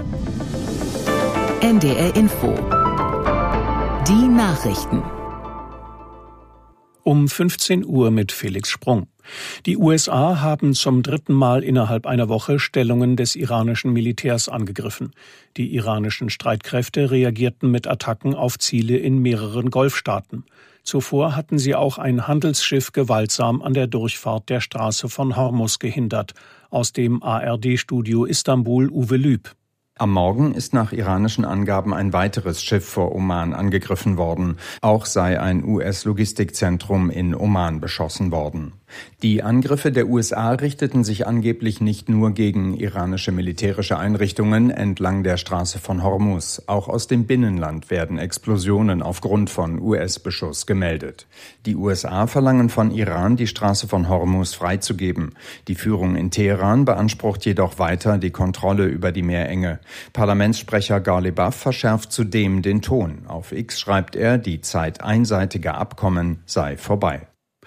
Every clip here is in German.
NDR Info. Die Nachrichten. Um 15 Uhr mit Felix Sprung. Die USA haben zum 3. Mal innerhalb einer Woche Stellungen des iranischen Militärs angegriffen. Die iranischen Streitkräfte reagierten mit Attacken auf Ziele in mehreren Golfstaaten. Zuvor hatten sie auch ein Handelsschiff gewaltsam an der Durchfahrt der Straße von Hormuz gehindert. Aus dem ARD-Studio Istanbul Uwe Lüb. Am Morgen ist nach iranischen Angaben ein weiteres Schiff vor Oman angegriffen worden. Auch sei ein US-Logistikzentrum in Oman beschossen worden. Die Angriffe der USA richteten sich angeblich nicht nur gegen iranische militärische Einrichtungen entlang der Straße von Hormuz. Auch aus dem Binnenland werden Explosionen aufgrund von US-Beschuss gemeldet. Die USA verlangen von Iran, die Straße von Hormuz freizugeben. Die Führung in Teheran beansprucht jedoch weiter die Kontrolle über die Meerenge. Parlamentssprecher Ghalibaf verschärft zudem den Ton. Auf X schreibt er, die Zeit einseitiger Abkommen sei vorbei.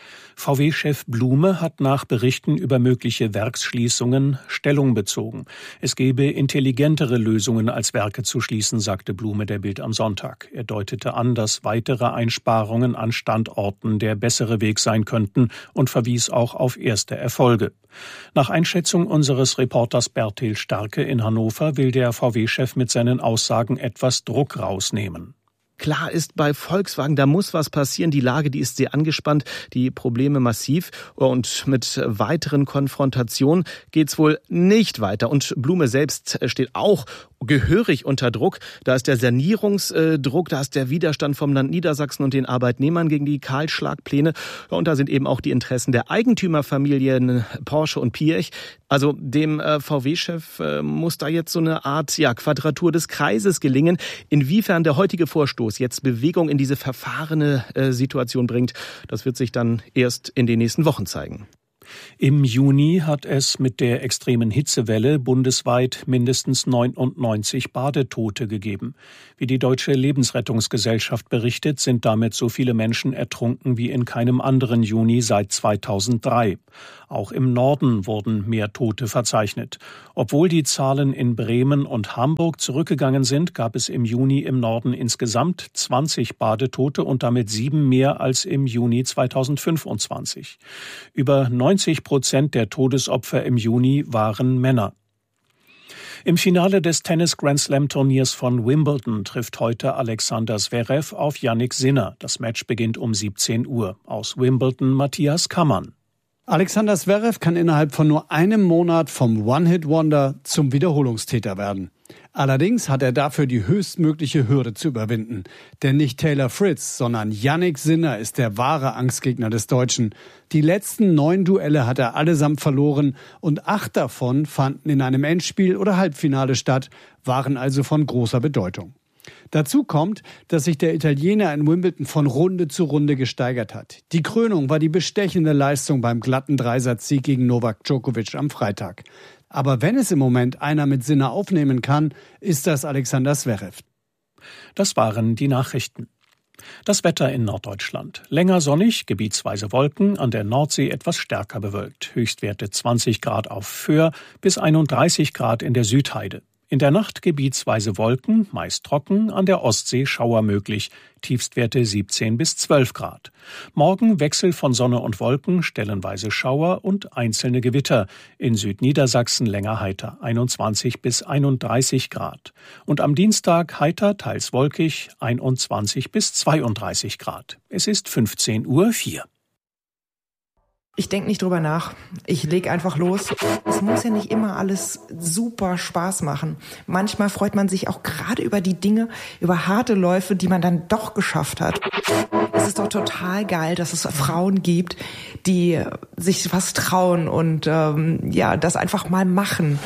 VW-Chef Blume hat nach Berichten über mögliche Werksschließungen Stellung bezogen. Es gebe intelligentere Lösungen als Werke zu schließen, sagte Blume der Bild am Sonntag. Er deutete an, dass weitere Einsparungen an Standorten der bessere Weg sein könnten und verwies auch auf erste Erfolge. Nach Einschätzung unseres Reporters Bertil Starke in Hannover will der VW-Chef mit seinen Aussagen etwas Druck rausnehmen. Klar ist bei Volkswagen, da muss was passieren. Die Lage, die ist sehr angespannt, die Probleme massiv. Und mit weiteren Konfrontationen geht's wohl nicht weiter. Und Blume selbst steht auch gehörig unter Druck. Da ist der Sanierungsdruck, da ist der Widerstand vom Land Niedersachsen und den Arbeitnehmern gegen die Kahlschlagpläne. Und da sind eben auch die Interessen der Eigentümerfamilien Porsche und Piech. Also dem VW-Chef muss da jetzt so eine Art Quadratur des Kreises gelingen. Inwiefern der heutige Vorstoß jetzt Bewegung in diese verfahrene Situation bringt, das wird sich dann erst in den nächsten Wochen zeigen. Im Juni hat es mit der extremen Hitzewelle bundesweit mindestens 99 Badetote gegeben. Wie die Deutsche Lebensrettungsgesellschaft berichtet, sind damit so viele Menschen ertrunken wie in keinem anderen Juni seit 2003. Auch im Norden wurden mehr Tote verzeichnet. Obwohl die Zahlen in Bremen und Hamburg zurückgegangen sind, gab es im Juni im Norden insgesamt 20 Badetote und damit 7 mehr als im Juni 2025. Über 90% der Todesopfer im Juni waren Männer. Im Finale des Tennis-Grand-Slam-Turniers von Wimbledon trifft heute Alexander Zverev auf Jannik Sinner. Das Match beginnt um 17 Uhr. Aus Wimbledon Matthias Kammann. Alexander Zverev kann innerhalb von nur einem Monat vom One-Hit-Wonder zum Wiederholungstäter werden. Allerdings hat er dafür die höchstmögliche Hürde zu überwinden. Denn nicht Taylor Fritz, sondern Jannik Sinner ist der wahre Angstgegner des Deutschen. Die letzten 9 Duelle hat er allesamt verloren und 8 davon fanden in einem Endspiel oder Halbfinale statt, waren also von großer Bedeutung. Dazu kommt, dass sich der Italiener in Wimbledon von Runde zu Runde gesteigert hat. Die Krönung war die bestechende Leistung beim glatten Dreisatzsieg gegen Novak Djokovic am Freitag. Aber wenn es im Moment einer mit Sinner aufnehmen kann, ist das Alexander Zverev. Das waren die Nachrichten. Das Wetter in Norddeutschland. Länger sonnig, gebietsweise Wolken, an der Nordsee etwas stärker bewölkt. Höchstwerte 20 Grad auf Föhr bis 31 Grad in der Südheide. In der Nacht gebietsweise Wolken, meist trocken, an der Ostsee Schauer möglich, Tiefstwerte 17 bis 12 Grad. Morgen Wechsel von Sonne und Wolken, stellenweise Schauer und einzelne Gewitter. In Südniedersachsen länger heiter, 21 bis 31 Grad. Und am Dienstag heiter, teils wolkig, 21 bis 32 Grad. Es ist 15:04 Uhr. Ich denke nicht drüber nach. Ich leg einfach los. Es muss ja nicht immer alles super Spaß machen. Manchmal freut man sich auch gerade über die Dinge, über harte Läufe, die man dann doch geschafft hat. Es ist doch total geil, dass es Frauen gibt, die sich was trauen und das einfach mal machen.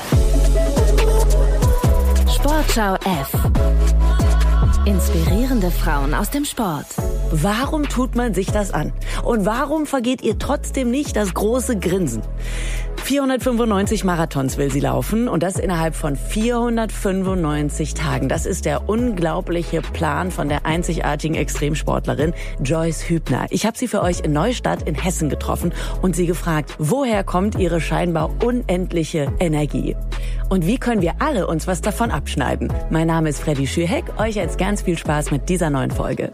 Sportschau F. Inspirierende Frauen aus dem Sport. Warum tut man sich das an? Und warum vergeht ihr trotzdem nicht das große Grinsen? 495 Marathons will sie laufen und das innerhalb von 495 Tagen. Das ist der unglaubliche Plan von der einzigartigen Extremsportlerin Joyce Hübner. Ich habe sie für euch in Neustadt in Hessen getroffen und sie gefragt, woher kommt ihre scheinbar unendliche Energie? Und wie können wir alle uns was davon abschneiden? Mein Name ist Freddy Schürheck. Euch jetzt ganz viel Spaß mit dieser neuen Folge.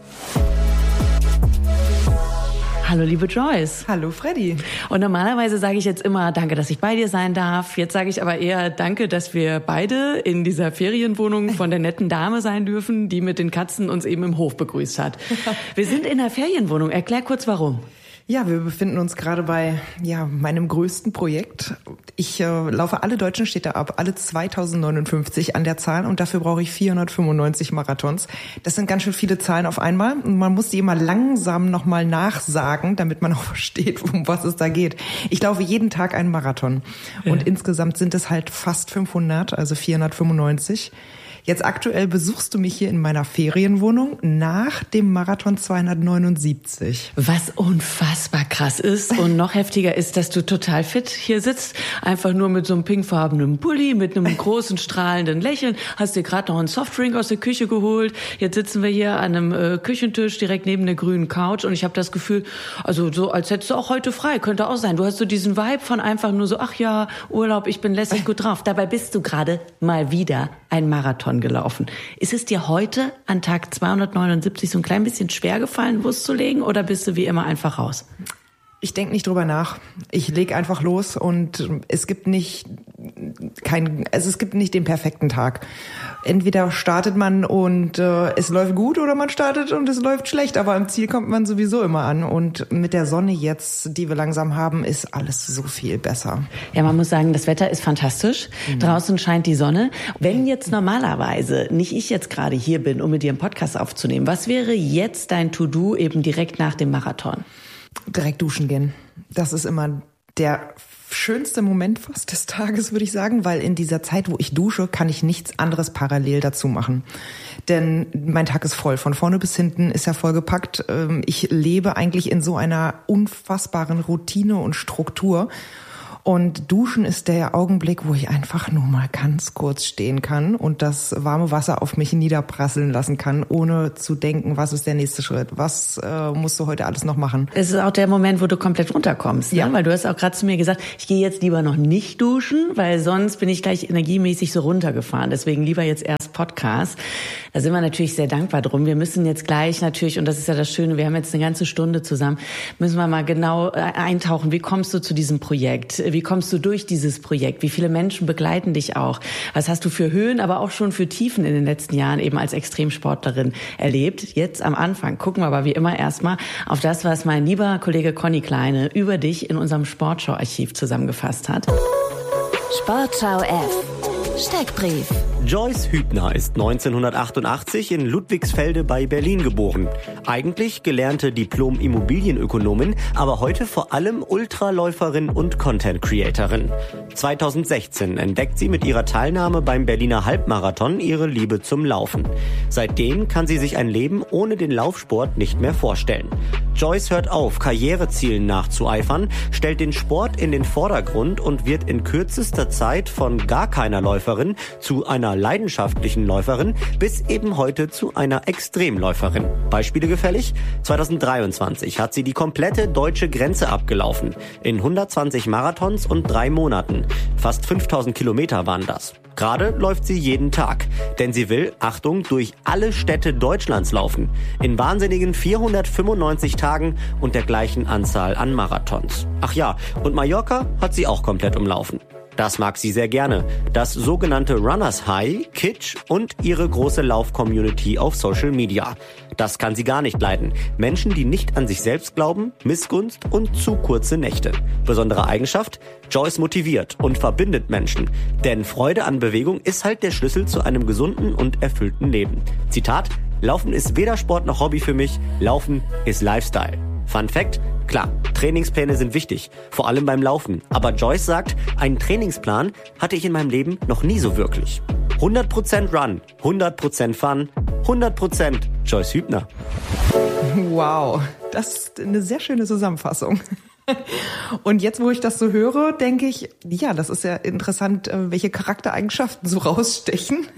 Hallo liebe Joyce. Hallo Freddy. Und normalerweise sage ich jetzt immer, danke, dass ich bei dir sein darf. Jetzt sage ich aber eher, danke, dass wir beide in dieser Ferienwohnung von der netten Dame sein dürfen, die mit den Katzen uns eben im Hof begrüßt hat. Wir sind in der Ferienwohnung. Erklär kurz, warum. Ja, wir befinden uns gerade bei meinem größten Projekt. Ich laufe alle deutschen Städte ab, alle 2059 an der Zahl und dafür brauche ich 495 Marathons. Das sind ganz schön viele Zahlen auf einmal und man muss die immer langsam nochmal nachsagen, damit man auch versteht, um was es da geht. Ich laufe jeden Tag einen Marathon und insgesamt sind es halt fast 500, also 495. Jetzt aktuell besuchst du mich hier in meiner Ferienwohnung nach dem Marathon 279. Was unfassbar krass ist und noch heftiger ist, dass du total fit hier sitzt. Einfach nur mit so einem pinkfarbenen Pulli, mit einem großen strahlenden Lächeln. Hast dir gerade noch einen Softdrink aus der Küche geholt. Jetzt sitzen wir hier an einem Küchentisch direkt neben der grünen Couch und ich habe das Gefühl, also so als hättest du auch heute frei. Könnte auch sein. Du hast so diesen Vibe von einfach nur so, ach ja, Urlaub, ich bin lässig gut drauf. Dabei bist du gerade mal wieder ein Marathon gelaufen. Ist es dir heute an Tag 279 so ein klein bisschen schwer gefallen, loszulegen oder bist du wie immer einfach raus? Ich denke nicht drüber nach. Ich leg einfach los und es gibt nicht den perfekten Tag. Entweder startet man und es läuft gut oder man startet und es läuft schlecht, aber am Ziel kommt man sowieso immer an und mit der Sonne jetzt, die wir langsam haben, ist alles so viel besser. Ja, man muss sagen, das Wetter ist fantastisch. Draußen scheint die Sonne. Wenn jetzt normalerweise nicht ich jetzt gerade hier bin, um mit dir einen Podcast aufzunehmen, was wäre jetzt dein To-Do eben direkt nach dem Marathon? Direkt duschen gehen. Das ist immer der schönste Moment fast des Tages, würde ich sagen, weil in dieser Zeit, wo ich dusche, kann ich nichts anderes parallel dazu machen. Denn mein Tag ist voll. Von vorne bis hinten ist er vollgepackt. Ich lebe eigentlich in so einer unfassbaren Routine und Struktur. Und Duschen ist der Augenblick, wo ich einfach nur mal ganz kurz stehen kann und das warme Wasser auf mich niederprasseln lassen kann, ohne zu denken, was ist der nächste Schritt, was musst du heute alles noch machen. Es ist auch der Moment, wo du komplett runterkommst, ja. Ne? Weil du hast auch gerade zu mir gesagt, ich gehe jetzt lieber noch nicht duschen, weil sonst bin ich gleich energiemäßig so runtergefahren. Deswegen lieber jetzt erst Podcast. Da sind wir natürlich sehr dankbar drum. Wir müssen jetzt gleich natürlich, und das ist ja das Schöne, wir haben jetzt eine ganze Stunde zusammen, müssen wir mal genau eintauchen. Wie kommst du zu diesem Projekt? Wie kommst du durch dieses Projekt? Wie viele Menschen begleiten dich auch? Was hast du für Höhen, aber auch schon für Tiefen in den letzten Jahren eben als Extremsportlerin erlebt? Jetzt am Anfang gucken wir aber wie immer erstmal auf das, was mein lieber Kollege Conny Kleine über dich in unserem Sportschau-Archiv zusammengefasst hat. Sportschau F. Steckbrief. Joyce Hübner ist 1988 in Ludwigsfelde bei Berlin geboren. Eigentlich gelernte Diplom-Immobilienökonomin, aber heute vor allem Ultraläuferin und Content-Creatorin. 2016 entdeckt sie mit ihrer Teilnahme beim Berliner Halbmarathon ihre Liebe zum Laufen. Seitdem kann sie sich ein Leben ohne den Laufsport nicht mehr vorstellen. Joyce hört auf, Karrierezielen nachzueifern, stellt den Sport in den Vordergrund und wird in kürzester Zeit von gar keiner Läuferin zu einer leidenschaftlichen Läuferin bis eben heute zu einer Extremläuferin. Beispiele gefällig? 2023 hat sie die komplette deutsche Grenze abgelaufen. In 120 Marathons und 3 Monaten. Fast 5000 Kilometer waren das. Gerade läuft sie jeden Tag, denn sie will, Achtung, durch alle Städte Deutschlands laufen. In wahnsinnigen 495 Tagen und der gleichen Anzahl an Marathons. Ach ja, und Mallorca hat sie auch komplett umlaufen. Das mag sie sehr gerne. Das sogenannte Runners High, Kitsch und ihre große Lauf-Community auf Social Media. Das kann sie gar nicht leiden. Menschen, die nicht an sich selbst glauben, Missgunst und zu kurze Nächte. Besondere Eigenschaft? Joyce motiviert und verbindet Menschen. Denn Freude an Bewegung ist halt der Schlüssel zu einem gesunden und erfüllten Leben. Zitat: Laufen ist weder Sport noch Hobby für mich. Laufen ist Lifestyle. Fun Fact: Klar, Trainingspläne sind wichtig, vor allem beim Laufen. Aber Joyce sagt, einen Trainingsplan hatte ich in meinem Leben noch nie so wirklich. 100% Run, 100% Fun, 100% Joyce Hübner. Wow, das ist eine sehr schöne Zusammenfassung. Und jetzt, wo ich das so höre, denke ich, ja, das ist ja interessant, welche Charaktereigenschaften so rausstechen.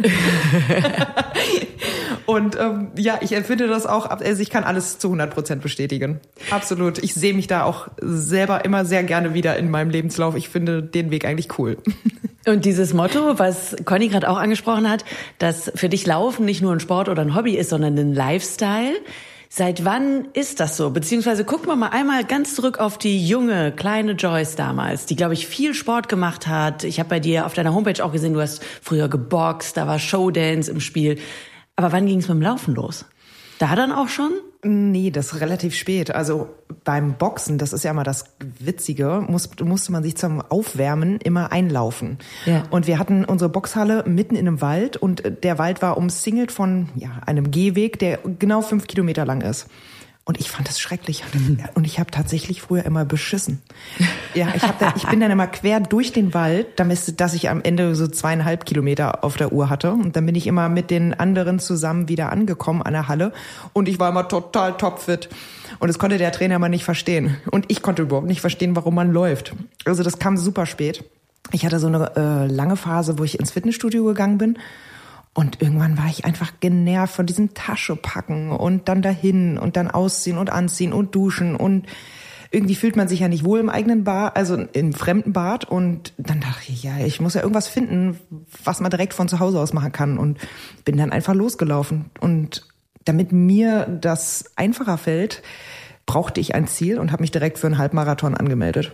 Und ja, ich empfinde das auch, also ich kann alles zu 100% bestätigen. Absolut. Ich sehe mich da auch selber immer sehr gerne wieder in meinem Lebenslauf. Ich finde den Weg eigentlich cool. Und dieses Motto, was Conny gerade auch angesprochen hat, dass für dich Laufen nicht nur ein Sport oder ein Hobby ist, sondern ein Lifestyle. Seit wann ist das so? Beziehungsweise gucken wir mal einmal ganz zurück auf die junge, kleine Joyce damals, die, glaube ich, viel Sport gemacht hat. Ich habe bei dir auf deiner Homepage auch gesehen, du hast früher geboxt, da war Showdance im Spiel. Aber wann ging es mit dem Laufen los? Da dann auch schon? Nee, das ist relativ spät. Also beim Boxen, das ist ja immer das Witzige, musste man sich zum Aufwärmen immer einlaufen. Ja. Und wir hatten unsere Boxhalle mitten in einem Wald und der Wald war umsingelt von einem Gehweg, der genau 5 Kilometer lang ist. Und ich fand das schrecklich. Und ich habe tatsächlich früher immer beschissen. Ja, ich bin dann immer quer durch den Wald, dass ich am Ende so 2,5 Kilometer auf der Uhr hatte. Und dann bin ich immer mit den anderen zusammen wieder angekommen an der Halle. Und ich war immer total topfit. Und das konnte der Trainer immer nicht verstehen. Und ich konnte überhaupt nicht verstehen, warum man läuft. Also das kam super spät. Ich hatte so eine lange Phase, wo ich ins Fitnessstudio gegangen bin. Und irgendwann war ich einfach genervt von diesem Taschepacken und dann dahin und dann ausziehen und anziehen und duschen. Und irgendwie fühlt man sich ja nicht wohl im eigenen Bad, also im fremden Bad. Und dann dachte ich, ja, ich muss ja irgendwas finden, was man direkt von zu Hause aus machen kann. Und bin dann einfach losgelaufen. Und damit mir das einfacher fällt, brauchte ich ein Ziel und habe mich direkt für einen Halbmarathon angemeldet.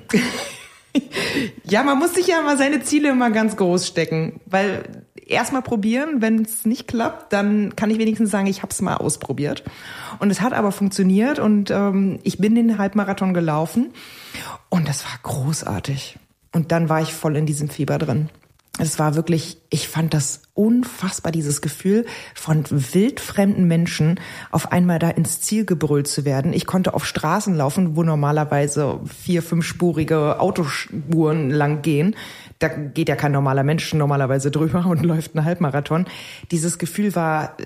Ja, man muss sich ja mal seine Ziele immer ganz groß stecken, weil erst mal probieren, wenn es nicht klappt, dann kann ich wenigstens sagen, ich habe es mal ausprobiert. Und es hat aber funktioniert und ich bin den Halbmarathon gelaufen und das war großartig. Und dann war ich voll in diesem Fieber drin. Es war wirklich, ich fand das unfassbar, dieses Gefühl von wildfremden Menschen auf einmal da ins Ziel gebrüllt zu werden. Ich konnte auf Straßen laufen, wo normalerweise 4-, 5-spurige Autospuren lang gehen. Da geht ja kein normaler Mensch normalerweise drüber und läuft einen Halbmarathon. Dieses Gefühl war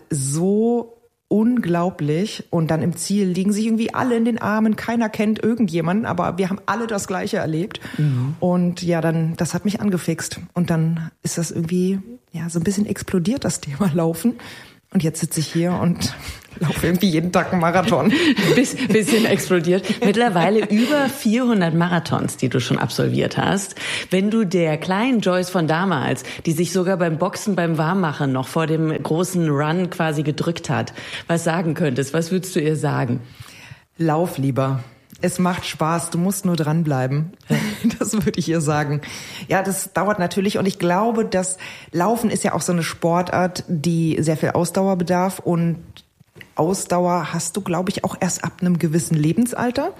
so unglaublich. Und dann im Ziel liegen sich irgendwie alle in den Armen. Keiner kennt irgendjemanden, aber wir haben alle das Gleiche erlebt. Mhm. Und ja, dann, das hat mich angefixt. Und dann ist das irgendwie, ja, so ein bisschen explodiert, das Thema Laufen. Und jetzt sitze ich hier und laufe irgendwie jeden Tag einen Marathon. Bisschen explodiert. Mittlerweile über 400 Marathons, die du schon absolviert hast. Wenn du der kleinen Joyce von damals, die sich sogar beim Boxen, beim Warmmachen noch vor dem großen Run quasi gedrückt hat, was sagen könntest, was würdest du ihr sagen? Lauf lieber. Es macht Spaß, du musst nur dranbleiben. Das würde ich ihr sagen. Ja, das dauert natürlich und ich glaube, das Laufen ist ja auch so eine Sportart, die sehr viel Ausdauer bedarf und Ausdauer hast du, glaube ich, auch erst ab einem gewissen Lebensalter.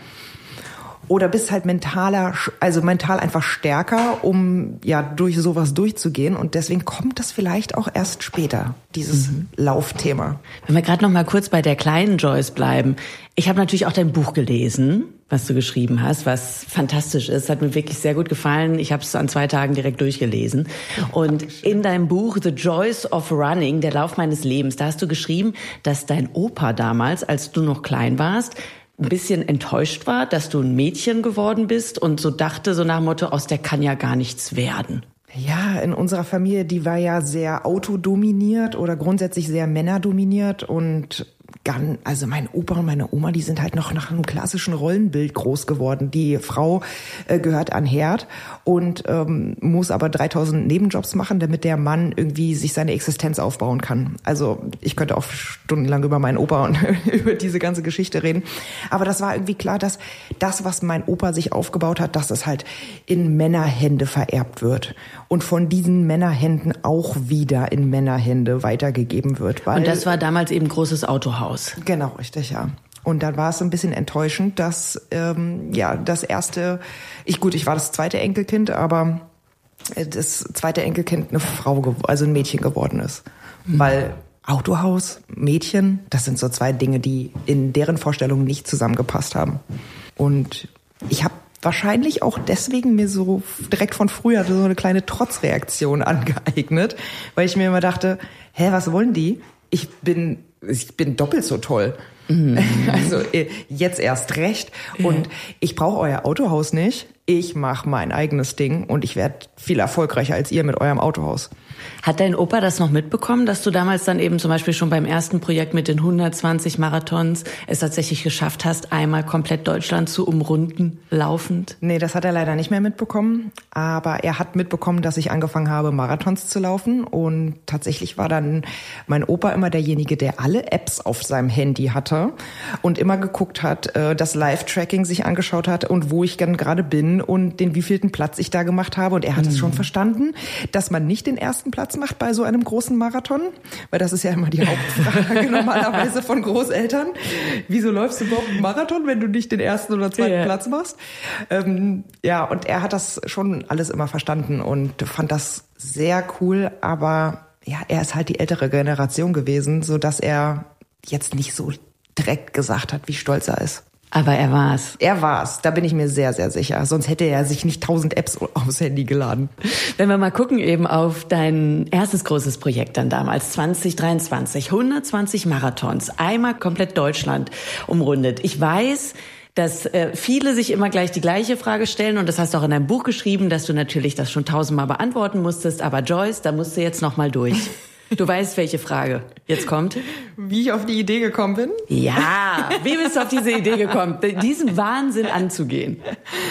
Oder bist halt mental einfach stärker, um ja durch sowas durchzugehen. Und deswegen kommt das vielleicht auch erst später, dieses Laufthema. Wenn wir gerade noch mal kurz bei der kleinen Joyce bleiben. Ich habe natürlich auch dein Buch gelesen, was du geschrieben hast, was fantastisch ist. Hat mir wirklich sehr gut gefallen. Ich habe es an 2 Tagen direkt durchgelesen. Und in deinem Buch The Joys of Running, der Lauf meines Lebens, da hast du geschrieben, dass dein Opa damals, als du noch klein warst, ein bisschen enttäuscht war, dass du ein Mädchen geworden bist und so dachte, so nach dem Motto, aus der kann ja gar nichts werden. Ja, in unserer Familie, die war ja sehr autodominiert oder grundsätzlich sehr männerdominiert und also mein Opa und meine Oma, die sind halt noch nach einem klassischen Rollenbild groß geworden. Die Frau gehört an Herd und muss aber 3000 Nebenjobs machen, damit der Mann irgendwie sich seine Existenz aufbauen kann. Also ich könnte auch stundenlang über meinen Opa und über diese ganze Geschichte reden. Aber das war irgendwie klar, dass das, was mein Opa sich aufgebaut hat, dass das halt in Männerhände vererbt wird. Und von diesen Männerhänden auch wieder in Männerhände weitergegeben wird. Und das war damals eben großes Autohaus. Genau, richtig, ja. Und dann war es so ein bisschen enttäuschend, dass das erste, ich war das zweite Enkelkind, aber das zweite Enkelkind eine Frau, also ein Mädchen geworden ist. Mhm. Weil Autohaus, Mädchen, das sind so 2 Dinge, die in deren Vorstellungen nicht zusammengepasst haben. Und ich habe wahrscheinlich auch deswegen mir so direkt von früher so eine kleine Trotzreaktion angeeignet, weil ich mir immer dachte, was wollen die? Ich bin doppelt so toll. Also jetzt erst recht. Und ich brauche euer Autohaus nicht. Ich mache mein eigenes Ding und ich werde viel erfolgreicher als ihr mit eurem Autohaus. Hat dein Opa das noch mitbekommen, dass du damals dann eben zum Beispiel schon beim ersten Projekt mit den 120 Marathons es tatsächlich geschafft hast, einmal komplett Deutschland zu umrunden, laufend? Nee, das hat er leider nicht mehr mitbekommen. Aber er hat mitbekommen, dass ich angefangen habe, Marathons zu laufen. Und tatsächlich war dann mein Opa immer derjenige, der alle Apps auf seinem Handy hatte und immer geguckt hat, das Live-Tracking sich angeschaut hat und wo ich dann gerade bin und den wievielten Platz ich da gemacht habe. Und er hat es schon verstanden, dass man nicht den ersten Platz macht bei so einem großen Marathon, weil das ist ja immer die Hauptfrage normalerweise von Großeltern. Wieso läufst du überhaupt einen Marathon, wenn du nicht den ersten oder zweiten Platz machst? Ja, und er hat das schon alles immer verstanden und fand das sehr cool, aber ja, er ist halt die ältere Generation gewesen, so dass er jetzt nicht so direkt gesagt hat, wie stolz er ist. Aber er war's. Er war's, da bin ich mir sehr, sehr sicher. Sonst hätte er sich nicht 1000 Apps aufs Handy geladen. Wenn wir mal gucken eben auf dein erstes großes Projekt dann damals, 2023, 120 Marathons, einmal komplett Deutschland umrundet. Ich weiß, dass viele sich immer gleich die gleiche Frage stellen und das hast du auch in deinem Buch geschrieben, dass du natürlich das schon 1000-mal beantworten musstest, aber Joyce, da musst du jetzt noch mal durch. Du weißt, welche Frage jetzt kommt? Wie ich auf die Idee gekommen bin? Ja, wie bist du auf diese Idee gekommen, diesen Wahnsinn anzugehen?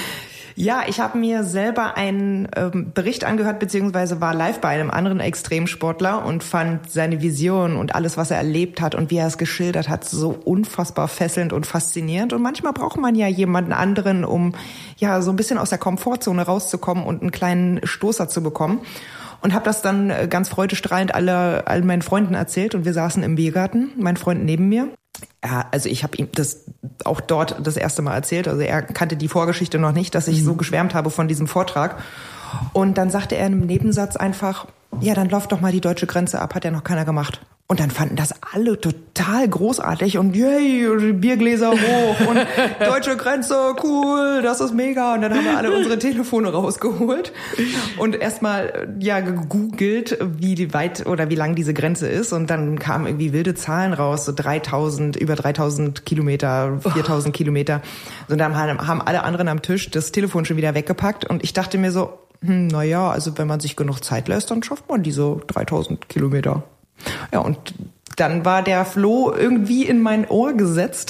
Ja, ich habe mir selber einen Bericht angehört, beziehungsweise war live bei einem anderen Extremsportler und fand seine Vision und alles, was er erlebt hat und wie er es geschildert hat, so unfassbar fesselnd und faszinierend. Und manchmal braucht man ja jemanden anderen, um ja so ein bisschen aus der Komfortzone rauszukommen und einen kleinen Stoßer zu bekommen. Und habe das dann ganz freudestrahlend all meinen Freunden erzählt und wir saßen im Biergarten, mein Freund neben mir. Ja, also ich habe ihm das auch dort das erste Mal erzählt. Also er kannte die Vorgeschichte noch nicht, dass ich so geschwärmt habe von diesem Vortrag. Und dann sagte er in einem Nebensatz einfach, ja, dann lauf doch mal die deutsche Grenze ab, hat ja noch keiner gemacht. Und dann fanden das alle total großartig und yay, Biergläser hoch und deutsche Grenze, cool, das ist mega. Und dann haben wir alle unsere Telefone rausgeholt und erstmal ja gegoogelt, wie weit oder wie lang diese Grenze ist. Und dann kamen irgendwie wilde Zahlen raus, so über 3000 Kilometer, 4000 Kilometer. Und dann haben alle anderen am Tisch das Telefon schon wieder weggepackt und ich dachte mir so, naja, also wenn man sich genug Zeit lässt, dann schafft man diese 3000 Kilometer. Ja, und dann war der Floh irgendwie in mein Ohr gesetzt.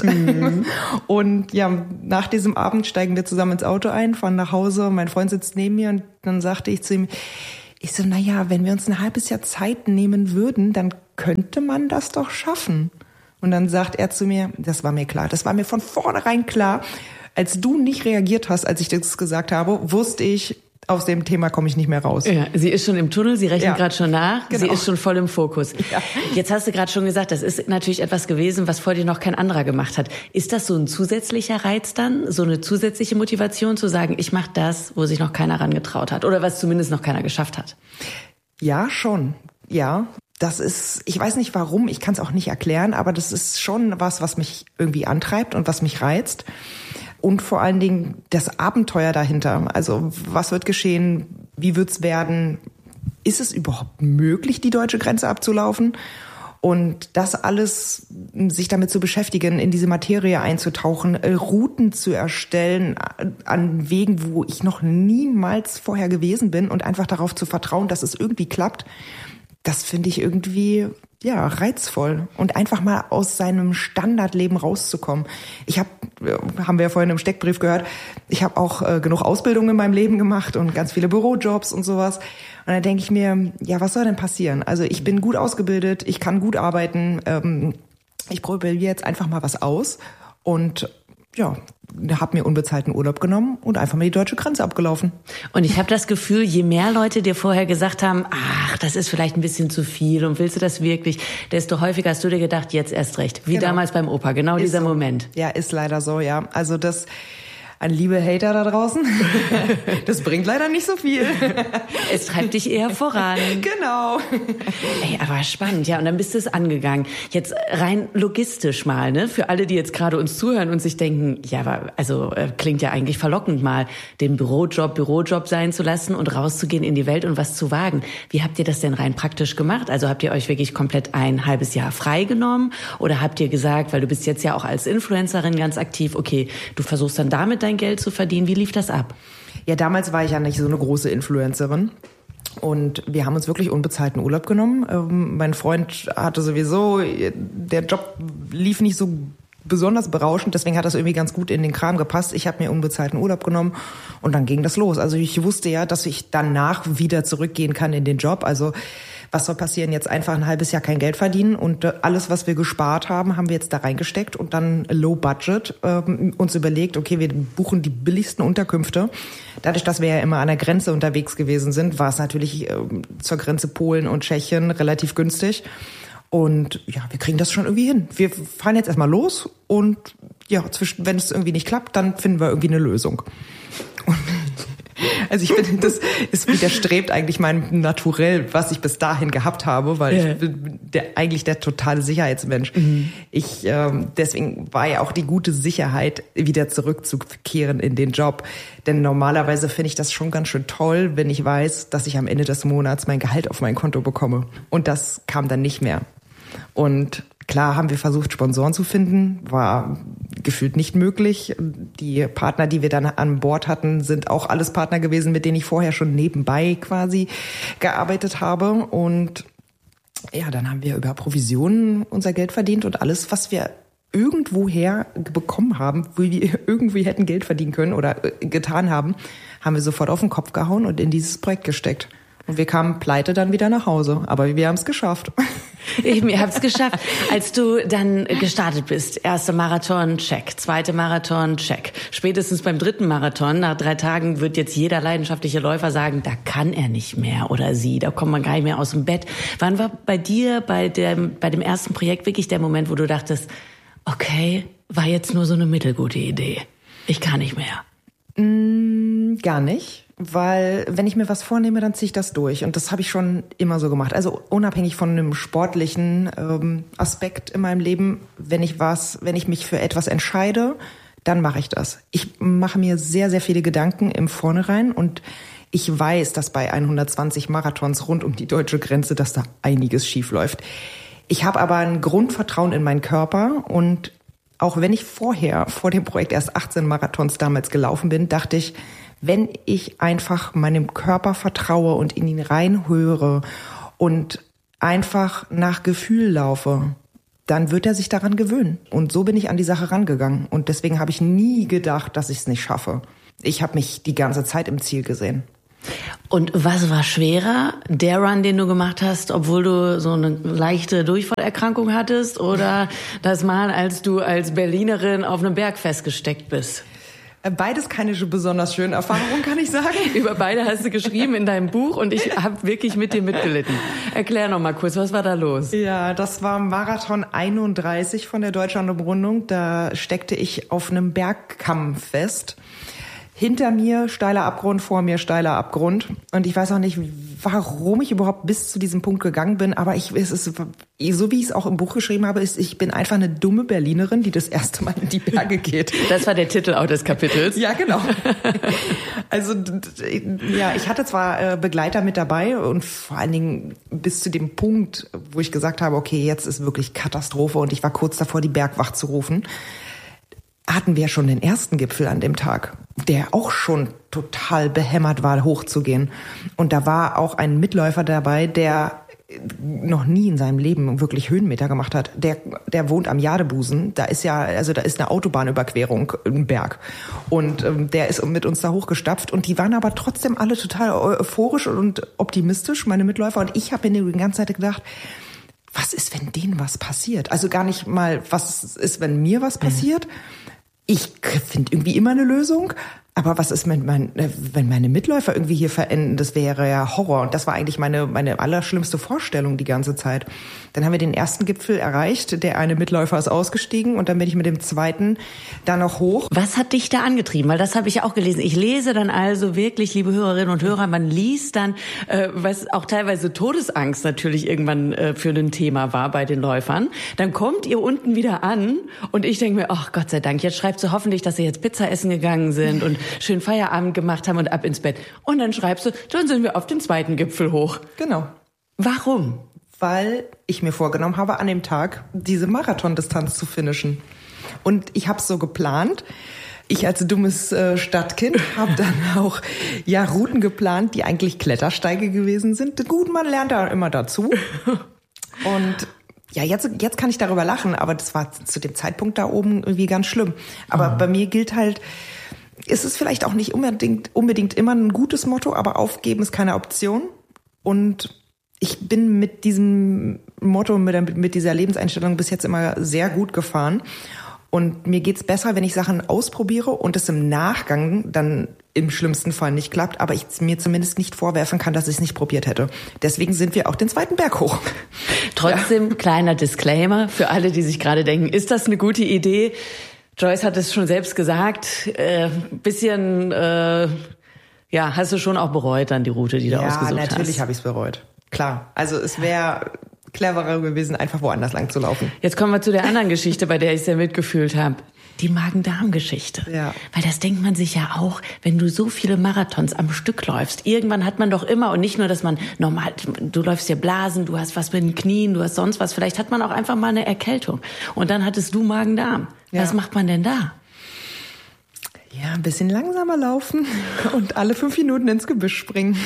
Und ja, nach diesem Abend steigen wir zusammen ins Auto ein, fahren nach Hause, mein Freund sitzt neben mir und dann sagte ich zu ihm, naja, wenn wir uns ein halbes Jahr Zeit nehmen würden, dann könnte man das doch schaffen. Und dann sagt er zu mir, das war mir klar, das war mir von vornherein klar, als du nicht reagiert hast, als ich das gesagt habe, wusste ich, aus dem Thema komme ich nicht mehr raus. Ja, sie ist schon im Tunnel, sie rechnet gerade schon nach, genau. Sie ist schon voll im Fokus. Ja. Jetzt hast du gerade schon gesagt, das ist natürlich etwas gewesen, was vor dir noch kein anderer gemacht hat. Ist das so ein zusätzlicher Reiz dann, so eine zusätzliche Motivation zu sagen, ich mache das, wo sich noch keiner rangetraut hat oder was zumindest noch keiner geschafft hat? Ja, schon. Ja, das ist, ich weiß nicht warum, ich kann es auch nicht erklären, aber das ist schon was mich irgendwie antreibt und was mich reizt. Und vor allen Dingen das Abenteuer dahinter. Also was wird geschehen? Wie wird's werden? Ist es überhaupt möglich, die deutsche Grenze abzulaufen? Und das alles, sich damit zu beschäftigen, in diese Materie einzutauchen, Routen zu erstellen an Wegen, wo ich noch niemals vorher gewesen bin und einfach darauf zu vertrauen, dass es irgendwie klappt, das finde ich irgendwie ja reizvoll und einfach mal aus seinem Standardleben rauszukommen. Haben wir ja vorhin im Steckbrief gehört, ich habe auch genug Ausbildung in meinem Leben gemacht und ganz viele Bürojobs und sowas. Und dann denke ich mir, ja, was soll denn passieren? Also ich bin gut ausgebildet, ich kann gut arbeiten, ich probiere jetzt einfach mal was aus und ja, habe mir unbezahlten Urlaub genommen und einfach mal die deutsche Grenze abgelaufen. Und ich habe das Gefühl, je mehr Leute dir vorher gesagt haben, ach, das ist vielleicht ein bisschen zu viel und willst du das wirklich, desto häufiger hast du dir gedacht, jetzt erst recht. Wie damals beim Opa, genau dieser Moment. Ja, ist leider so, ja. Also das An liebe Hater da draußen, das bringt leider nicht so viel. Es treibt dich eher voran. Genau. Ey, aber spannend, ja. Und dann bist du es angegangen. Jetzt rein logistisch mal, ne? Für alle, die jetzt gerade uns zuhören und sich denken, ja, aber also klingt ja eigentlich verlockend, mal den Bürojob sein zu lassen und rauszugehen in die Welt und was zu wagen. Wie habt ihr das denn rein praktisch gemacht? Also habt ihr euch wirklich komplett ein halbes Jahr freigenommen? Oder habt ihr gesagt, weil du bist jetzt ja auch als Influencerin ganz aktiv, okay, du versuchst dann damit dein Geld zu verdienen. Wie lief das ab? Ja, damals war ich ja nicht so eine große Influencerin. Und wir haben uns wirklich unbezahlten Urlaub genommen. Mein Freund hatte sowieso, der Job lief nicht so besonders berauschend, deswegen hat das irgendwie ganz gut in den Kram gepasst. Ich habe mir unbezahlten Urlaub genommen und dann ging das los. Also ich wusste ja, dass ich danach wieder zurückgehen kann in den Job. Also was soll passieren? Jetzt einfach ein halbes Jahr kein Geld verdienen und alles, was wir gespart haben, haben wir jetzt da reingesteckt und dann low budget uns überlegt, okay, wir buchen die billigsten Unterkünfte. Dadurch, dass wir ja immer an der Grenze unterwegs gewesen sind, war es natürlich zur Grenze Polen und Tschechien relativ günstig. Und ja, wir kriegen das schon irgendwie hin. Wir fahren jetzt erstmal los und ja, wenn es irgendwie nicht klappt, dann finden wir irgendwie eine Lösung. Und also ich finde, das widerstrebt eigentlich meinem Naturell, was ich bis dahin gehabt habe, weil ich bin eigentlich der totale Sicherheitsmensch. Mhm. Deswegen war ja auch die gute Sicherheit, wieder zurückzukehren in den Job. Denn normalerweise finde ich das schon ganz schön toll, wenn ich weiß, dass ich am Ende des Monats mein Gehalt auf mein Konto bekomme. Und das kam dann nicht mehr. Und klar haben wir versucht, Sponsoren zu finden, war gefühlt nicht möglich. Die Partner, die wir dann an Bord hatten, sind auch alles Partner gewesen, mit denen ich vorher schon nebenbei quasi gearbeitet habe. Und ja, dann haben wir über Provisionen unser Geld verdient und alles, was wir irgendwoher bekommen haben, wo wir irgendwie hätten Geld verdienen können oder getan haben, haben wir sofort auf den Kopf gehauen und in dieses Projekt gesteckt. Und wir kamen pleite dann wieder nach Hause. Aber wir haben es geschafft. Ich habe es geschafft. Als du dann gestartet bist, erster Marathon, check. Zweite Marathon, check. Spätestens beim dritten Marathon, nach 3 Tagen, wird jetzt jeder leidenschaftliche Läufer sagen, da kann er nicht mehr oder sie, da kommt man gar nicht mehr aus dem Bett. Wann war bei dir, bei dem ersten Projekt wirklich der Moment, wo du dachtest, okay, war jetzt nur so eine mittelgute Idee. Ich kann nicht mehr. Gar nicht. Weil wenn ich mir was vornehme, dann ziehe ich das durch. Und das habe ich schon immer so gemacht. Also unabhängig von einem sportlichen Aspekt in meinem Leben, wenn ich mich für etwas entscheide, dann mache ich das. Ich mache mir sehr, sehr viele Gedanken im Vornherein und ich weiß, dass bei 120 Marathons rund um die deutsche Grenze, dass da einiges schief läuft. Ich habe aber ein Grundvertrauen in meinen Körper und auch wenn ich vor dem Projekt erst 18 Marathons damals gelaufen bin, dachte ich, wenn ich einfach meinem Körper vertraue und in ihn reinhöre und einfach nach Gefühl laufe, dann wird er sich daran gewöhnen. Und so bin ich an die Sache rangegangen. Und deswegen habe ich nie gedacht, dass ich es nicht schaffe. Ich habe mich die ganze Zeit im Ziel gesehen. Und was war schwerer? Der Run, den du gemacht hast, obwohl du so eine leichte Durchfallerkrankung hattest, oder das Mal, als du als Berlinerin auf einem Berg festgesteckt bist? Beides keine besonders schöne Erfahrung, kann ich sagen. Über beide hast du geschrieben in deinem Buch und ich habe wirklich mit dir mitgelitten. Erklär noch mal kurz, was war da los? Ja, das war Marathon 31 von der Deutschlandumrundung. Da steckte ich auf einem Bergkamm fest. Hinter mir steiler Abgrund, vor mir steiler Abgrund. Und ich weiß auch nicht, warum ich überhaupt bis zu diesem Punkt gegangen bin. Aber es ist, so wie ich es auch im Buch geschrieben habe, ich bin einfach eine dumme Berlinerin, die das erste Mal in die Berge geht. Das war der Titel auch des Kapitels. Ja, genau. Also, ja, ich hatte zwar Begleiter mit dabei und vor allen Dingen bis zu dem Punkt, wo ich gesagt habe, okay, jetzt ist wirklich Katastrophe und ich war kurz davor, die Bergwacht zu rufen, hatten wir schon den ersten Gipfel an dem Tag, der auch schon total behämmert war, hochzugehen. Und da war auch ein Mitläufer dabei, der noch nie in seinem Leben wirklich Höhenmeter gemacht hat. Der wohnt am Jadebusen. Da ist eine Autobahnüberquerung im Berg. Und der ist mit uns da hochgestapft. Und die waren aber trotzdem alle total euphorisch und optimistisch, meine Mitläufer. Und ich habe mir die ganze Zeit gedacht, was ist, wenn denen was passiert? Also gar nicht mal, was ist, wenn mir was passiert? Ich finde irgendwie immer eine Lösung, Aber was ist, wenn meine Mitläufer irgendwie hier verenden? Das wäre ja Horror. Und das war eigentlich meine allerschlimmste Vorstellung die ganze Zeit. Dann haben wir den ersten Gipfel erreicht. Der eine Mitläufer ist ausgestiegen und dann bin ich mit dem zweiten da noch hoch. Was hat dich da angetrieben? Weil das habe ich ja auch gelesen. Ich lese dann also wirklich, liebe Hörerinnen und Hörer, man liest dann, was auch teilweise Todesangst natürlich irgendwann für ein Thema war bei den Läufern. Dann kommt ihr unten wieder an und ich denke mir, ach Gott sei Dank, jetzt schreibt sie hoffentlich, dass sie jetzt Pizza essen gegangen sind und schön Feierabend gemacht haben und ab ins Bett. Und dann schreibst du, dann sind wir auf den zweiten Gipfel hoch. Genau. Warum? Weil ich mir vorgenommen habe, an dem Tag diese Marathondistanz zu finishen. Und ich habe es so geplant. Ich als dummes Stadtkind habe dann auch Routen geplant, die eigentlich Klettersteige gewesen sind. Gut, man lernt da immer dazu. Und ja, jetzt kann ich darüber lachen, aber das war zu dem Zeitpunkt da oben irgendwie ganz schlimm. Aber bei mir gilt halt, ist es vielleicht auch nicht unbedingt immer ein gutes Motto, aber aufgeben ist keine Option. Und ich bin mit diesem Motto, mit dieser Lebenseinstellung bis jetzt immer sehr gut gefahren. Und mir geht's besser, wenn ich Sachen ausprobiere und es im Nachgang dann im schlimmsten Fall nicht klappt, aber ich mir zumindest nicht vorwerfen kann, dass ich es nicht probiert hätte. Deswegen sind wir auch den zweiten Berg hoch. Trotzdem, kleiner Disclaimer für alle, die sich gerade denken, ist das eine gute Idee? Joyce hat es schon selbst gesagt, bisschen, hast du schon auch bereut dann die Route, die du ausgesucht hast? Ja, natürlich habe ich es bereut. Klar, also es wäre cleverer gewesen, einfach woanders lang zu laufen. Jetzt kommen wir zu der anderen Geschichte, bei der ich sehr mitgefühlt habe. Die Magen-Darm-Geschichte. Ja. Weil das denkt man sich ja auch, wenn du so viele Marathons am Stück läufst. Irgendwann hat man doch immer, und nicht nur, dass man normal, du läufst dir Blasen, du hast was mit den Knien, du hast sonst was. Vielleicht hat man auch einfach mal eine Erkältung. Und dann hattest du Magen-Darm. Ja. Was macht man denn da? Ja, ein bisschen langsamer laufen und alle 5 Minuten ins Gebüsch springen.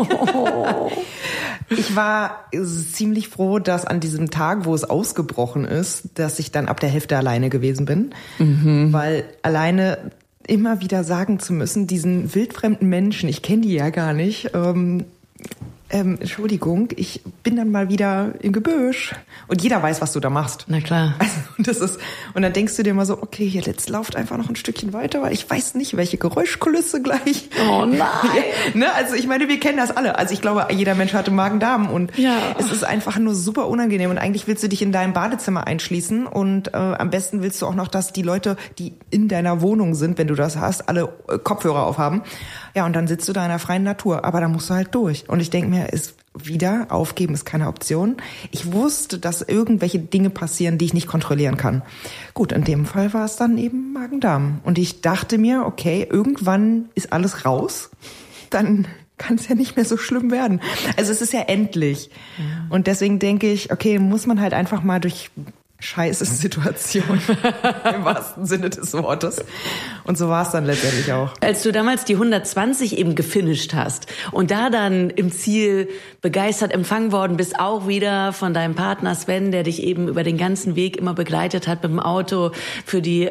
Oh. Ich war ziemlich froh, dass an diesem Tag, wo es ausgebrochen ist, dass ich dann ab der Hälfte alleine gewesen bin. Mhm. Weil alleine immer wieder sagen zu müssen, diesen wildfremden Menschen, ich kenne die ja gar nicht, Entschuldigung, ich bin dann mal wieder im Gebüsch. Und jeder weiß, was du da machst. Na klar. Also, und dann denkst du dir immer so, okay, jetzt lauft einfach noch ein Stückchen weiter, weil ich weiß nicht, welche Geräuschkulisse gleich. Oh nein! Ne? Also ich meine, wir kennen das alle. Also ich glaube, jeder Mensch hatte Magen-Darm und es ist einfach nur super unangenehm. Und eigentlich willst du dich in deinem Badezimmer einschließen und am besten willst du auch noch, dass die Leute, die in deiner Wohnung sind, wenn du das hast, alle Kopfhörer aufhaben. Ja, und dann sitzt du da in der freien Natur. Aber da musst du halt durch. Und ich denke mir, aufgeben ist keine Option. Ich wusste, dass irgendwelche Dinge passieren, die ich nicht kontrollieren kann. Gut, in dem Fall war es dann eben Magen-Darm. Und ich dachte mir, okay, irgendwann ist alles raus. Dann kann es ja nicht mehr so schlimm werden. Also es ist ja endlich. Ja. Und deswegen denke ich, okay, muss man halt einfach mal durch scheiße Situation im wahrsten Sinne des Wortes. Und so war es dann letztendlich auch. Als du damals die 120 eben gefinisht hast und da dann im Ziel begeistert empfangen worden bist, auch wieder von deinem Partner Sven, der dich eben über den ganzen Weg immer begleitet hat mit dem Auto, für die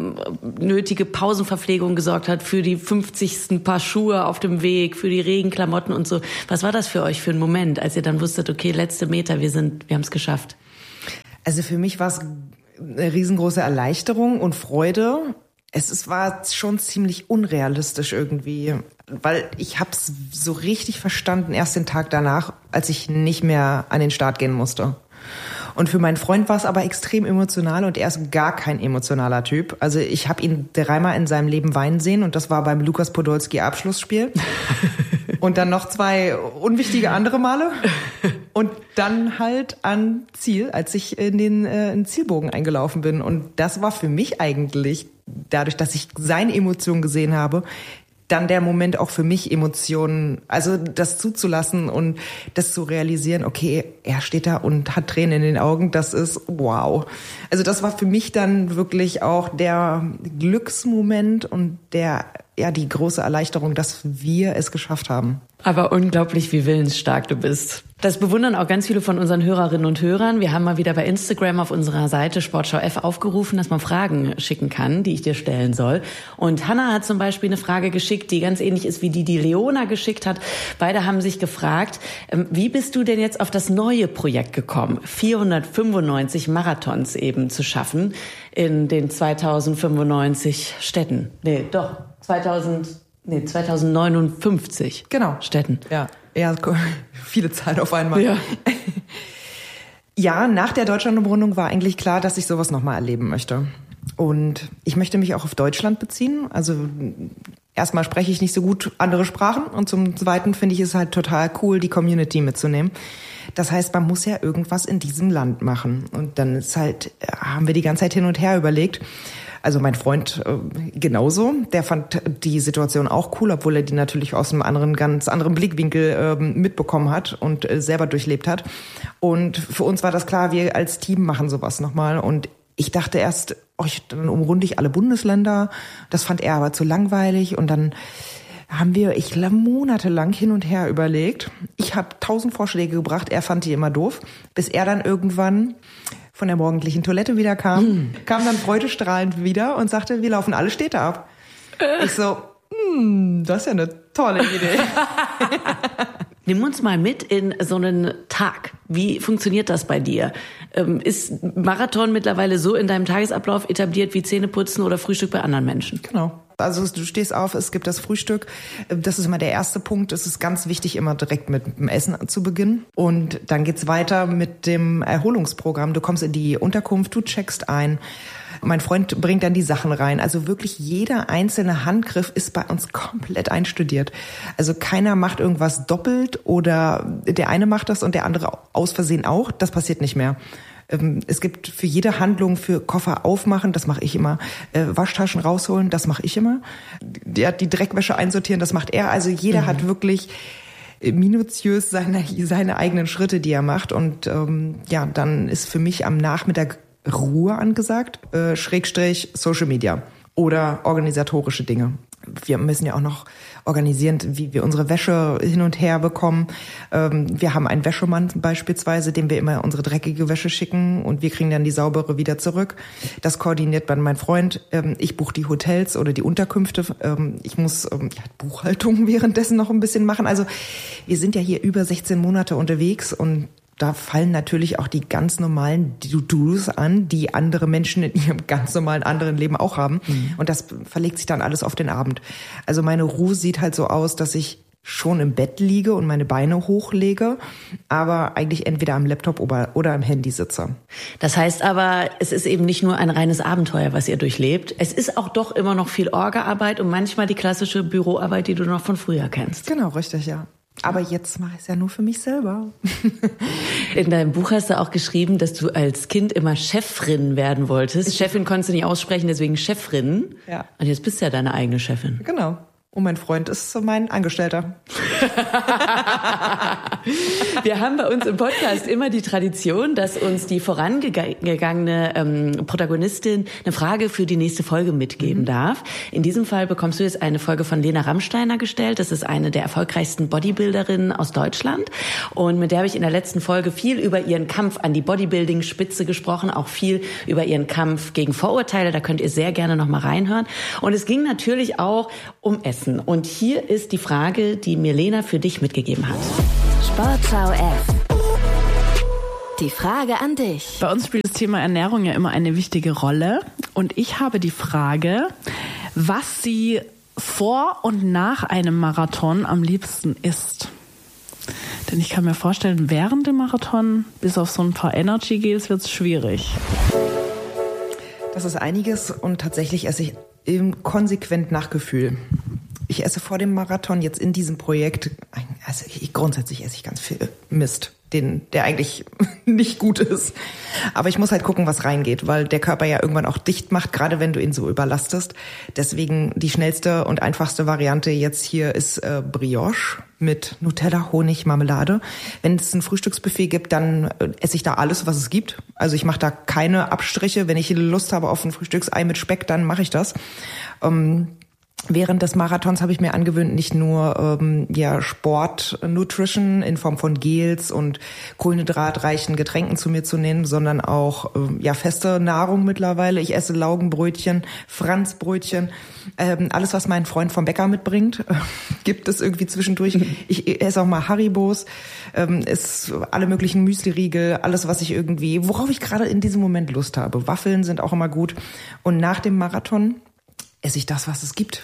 nötige Pausenverpflegung gesorgt hat, für die 50. Paar Schuhe auf dem Weg, für die Regenklamotten und so. Was war das für euch für ein Moment, als ihr dann wusstet, okay, letzte Meter, wir haben es geschafft? Also für mich war es eine riesengroße Erleichterung und Freude. War schon ziemlich unrealistisch irgendwie, weil ich habe es so richtig verstanden erst den Tag danach, als ich nicht mehr an den Start gehen musste. Und für meinen Freund war es aber extrem emotional und er ist gar kein emotionaler Typ. Also ich habe ihn 3-mal in seinem Leben weinen sehen und das war beim Lukas Podolski Abschlussspiel. Und dann noch 2 unwichtige andere Male. Und dann halt an Ziel, als ich in den Zielbogen eingelaufen bin. Und das war für mich eigentlich, dadurch, dass ich seine Emotionen gesehen habe, dann der Moment auch für mich, Emotionen, also das zuzulassen und das zu realisieren, okay, er steht da und hat Tränen in den Augen, das ist wow. Also das war für mich dann wirklich auch der Glücksmoment und die große Erleichterung, dass wir es geschafft haben. Aber unglaublich, wie willensstark du bist. Das bewundern auch ganz viele von unseren Hörerinnen und Hörern. Wir haben mal wieder bei Instagram auf unserer Seite Sportschau F aufgerufen, dass man Fragen schicken kann, die ich dir stellen soll. Und Hanna hat zum Beispiel eine Frage geschickt, die ganz ähnlich ist wie die Leona geschickt hat. Beide haben sich gefragt, wie bist du denn jetzt auf das neue Projekt gekommen, 495 Marathons eben zu schaffen in den 2095 Städten? Nee, doch. 2059 Städten. Ja, viele Zahlen auf einmal. Ja. Ja, nach der Deutschlandumrundung war eigentlich klar, dass ich sowas nochmal erleben möchte. Und ich möchte mich auch auf Deutschland beziehen. Also erstmal spreche ich nicht so gut andere Sprachen und zum Zweiten finde ich es halt total cool, die Community mitzunehmen. Das heißt, man muss ja irgendwas in diesem Land machen. Und dann haben wir die ganze Zeit hin und her überlegt. Also mein Freund genauso, der fand die Situation auch cool, obwohl er die natürlich aus einem ganz anderen Blickwinkel mitbekommen hat und selber durchlebt hat. Und für uns war das klar, wir als Team machen sowas nochmal. Und ich dachte erst, dann umrunde ich alle Bundesländer. Das fand er aber zu langweilig. Und dann haben wir, monatelang hin und her überlegt. Ich habe 1000 Vorschläge gebracht, er fand die immer doof, bis er dann irgendwann von der morgendlichen Toilette wieder kam dann freudestrahlend wieder und sagte, wir laufen alle Städte ab. Ich so, das ist ja eine tolle Idee. Nimm uns mal mit in so einen Tag. Wie funktioniert das bei dir? Ist Marathon mittlerweile so in deinem Tagesablauf etabliert wie Zähneputzen oder Frühstück bei anderen Menschen? Genau. Also du stehst auf, es gibt das Frühstück. Das ist immer der erste Punkt. Es ist ganz wichtig, immer direkt mit dem Essen zu beginnen. Und dann geht's weiter mit dem Erholungsprogramm. Du kommst in die Unterkunft, du checkst ein. Mein Freund bringt dann die Sachen rein. Also wirklich jeder einzelne Handgriff ist bei uns komplett einstudiert. Also keiner macht irgendwas doppelt oder der eine macht das und der andere aus Versehen auch. Das passiert nicht mehr. Es gibt für jede Handlung, für Koffer aufmachen, das mache ich immer, Waschtaschen rausholen, das mache ich immer. Die Dreckwäsche einsortieren, das macht er. Also jeder hat wirklich minutiös seine eigenen Schritte, die er macht. Und dann ist für mich am Nachmittag Ruhe angesagt, Schrägstrich Social Media oder organisatorische Dinge. Wir müssen ja auch noch organisieren, wie wir unsere Wäsche hin und her bekommen. Wir haben einen Wäschemann beispielsweise, dem wir immer unsere dreckige Wäsche schicken und wir kriegen dann die saubere wieder zurück. Das koordiniert dann mein Freund. Ich buche die Hotels oder die Unterkünfte. Ich muss Buchhaltung währenddessen noch ein bisschen machen. Also wir sind ja hier über 16 Monate unterwegs und da fallen natürlich auch die ganz normalen To-Dos an, die andere Menschen in ihrem ganz normalen anderen Leben auch haben. Und das verlegt sich dann alles auf den Abend. Also meine Ruhe sieht halt so aus, dass ich schon im Bett liege und meine Beine hochlege, aber eigentlich entweder am Laptop oder am Handy sitze. Das heißt aber, es ist eben nicht nur ein reines Abenteuer, was ihr durchlebt. Es ist auch doch immer noch viel Orga-Arbeit und manchmal die klassische Büroarbeit, die du noch von früher kennst. Genau, richtig, ja. Aber jetzt mache ich es ja nur für mich selber. In deinem Buch hast du auch geschrieben, dass du als Kind immer Chefin werden wolltest. Chefin konntest du nicht aussprechen, deswegen Chefin. Ja. Und jetzt bist du ja deine eigene Chefin. Genau. Und mein Freund ist mein Angestellter. Wir haben bei uns im Podcast immer die Tradition, dass uns die vorangegangene Protagonistin eine Frage für die nächste Folge mitgeben darf. In diesem Fall bekommst du jetzt eine Folge von Lena Rammsteiner gestellt. Das ist eine der erfolgreichsten Bodybuilderinnen aus Deutschland. Und mit der habe ich in der letzten Folge viel über ihren Kampf an die Bodybuilding-Spitze gesprochen, auch viel über ihren Kampf gegen Vorurteile. Da könnt ihr sehr gerne noch mal reinhören. Und es ging natürlich auch um Essen. Und hier ist die Frage, die mir Lena für dich mitgegeben hat. Sportschau F. Die Frage an dich. Bei uns spielt das Thema Ernährung ja immer eine wichtige Rolle. Und ich habe die Frage, was sie vor und nach einem Marathon am liebsten isst. Denn ich kann mir vorstellen, während dem Marathon, bis auf so ein paar Energy Gels, wird es schwierig. Das ist einiges und tatsächlich esse ich konsequent nach Gefühl. Ich esse vor dem Marathon jetzt in diesem Projekt, grundsätzlich esse ich ganz viel Mist, der eigentlich nicht gut ist. Aber ich muss halt gucken, was reingeht, weil der Körper ja irgendwann auch dicht macht, gerade wenn du ihn so überlastest. Deswegen die schnellste und einfachste Variante jetzt hier ist Brioche mit Nutella, Honig, Marmelade. Wenn es ein Frühstücksbuffet gibt, dann esse ich da alles, was es gibt. Also ich mache da keine Abstriche. Wenn ich Lust habe auf ein Frühstücksei mit Speck, dann mache ich das. Während des Marathons habe ich mir angewöhnt, nicht nur Sport-Nutrition in Form von Gels und kohlenhydratreichen Getränken zu mir zu nehmen, sondern auch feste Nahrung mittlerweile. Ich esse Laugenbrötchen, Franzbrötchen, alles, was mein Freund vom Bäcker mitbringt, gibt es irgendwie zwischendurch. Ich esse auch mal Haribos, alle möglichen Müsli-Riegel, alles, was ich worauf ich gerade in diesem Moment Lust habe. Waffeln sind auch immer gut. Und nach dem Marathon esse ich das, was es gibt.